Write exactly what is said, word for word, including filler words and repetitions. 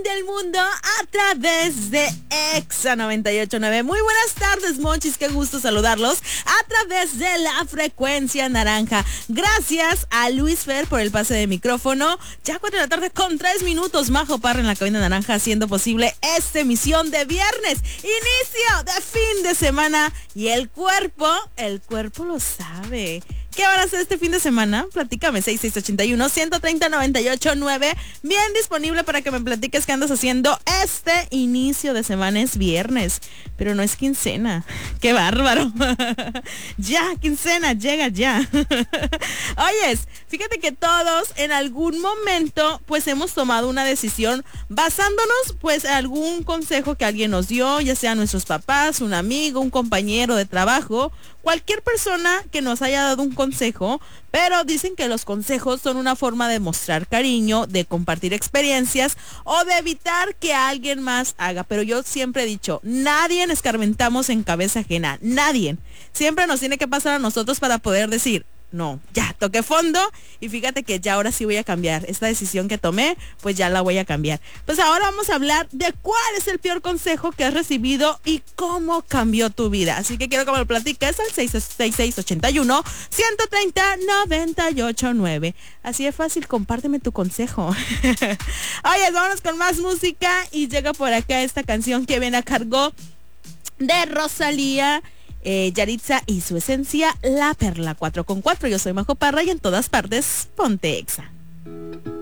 del mundo a través de Exa noventa y ocho punto nueve. Muy buenas tardes, monchis, qué gusto saludarlos a través de la frecuencia naranja. Gracias a Luis Fer por el pase de micrófono. Ya cuatro de la tarde con tres minutos, Majo Parra en la cabina naranja haciendo posible esta emisión de viernes, inicio de fin de semana, y el cuerpo, el cuerpo lo sabe. ¿Qué van a hacer este fin de semana? Platícame, seis seis ocho uno, uno tres cero, nueve ocho nueve. Bien disponible para que me platiques qué andas haciendo este inicio de semana. Es viernes, pero no es quincena. ¡Qué bárbaro! Ya, quincena, llega ya. Oyes, fíjate que todos en algún momento pues hemos tomado una decisión basándonos pues en algún consejo que alguien nos dio, ya sea nuestros papás, un amigo, un compañero de trabajo, cualquier persona que nos haya dado un consejo, pero dicen que los consejos son una forma de mostrar cariño, de compartir experiencias o de evitar que alguien más haga. Pero yo siempre he dicho, nadie escarmentamos en cabeza ajena, nadie. Siempre nos tiene que pasar a nosotros para poder decir, no, ya toqué fondo y fíjate que ya ahora sí voy a cambiar. Esta decisión que tomé, pues ya la voy a cambiar. Pues ahora vamos a hablar de cuál es el peor consejo que has recibido y cómo cambió tu vida. Así que quiero que me lo platiques al seis seis ocho uno, uno tres cero, nueve ocho nueve. Así es fácil, compárteme tu consejo. Oye, vámonos con más música y llega por acá esta canción que viene a cargo de Rosalía, Eh, Yaritza y su esencia, La Perla. Cuatro con cuatro. Yo soy Majo Parra y en todas partes ponte Exa.